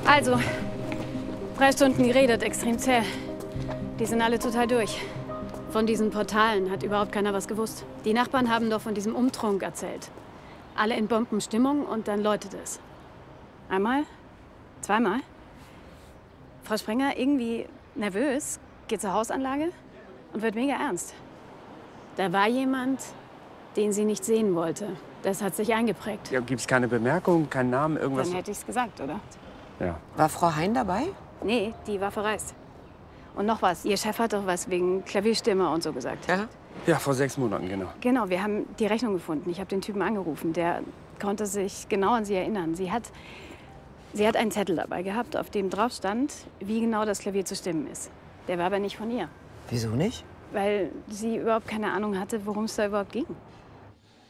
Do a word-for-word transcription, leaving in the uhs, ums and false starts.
Also, drei Stunden geredet, extrem zäh. Die sind alle total durch. Von diesen Portalen hat überhaupt keiner was gewusst. Die Nachbarn haben doch von diesem Umtrunk erzählt. Alle in Bombenstimmung und dann läutet es. Einmal, zweimal. Frau Sprenger irgendwie nervös, geht zur Hausanlage und wird mega ernst. Da war jemand, den sie nicht sehen wollte. Das hat sich eingeprägt. Ja, gibt's keine Bemerkung, keinen Namen, irgendwas? Dann hätte ich's gesagt, oder? Ja. War Frau Hein dabei? Nee, die war verreist. Und noch was, ihr Chef hat doch was wegen Klavierstimme und so gesagt. Ja. Ja, vor sechs Monaten, genau. Genau, wir haben die Rechnung gefunden. Ich habe den Typen angerufen. Der konnte sich genau an sie erinnern. Sie hat, sie hat einen Zettel dabei gehabt, auf dem drauf stand, wie genau das Klavier zu stimmen ist. Der war aber nicht von ihr. Wieso nicht? Weil sie überhaupt keine Ahnung hatte, worum es da überhaupt ging.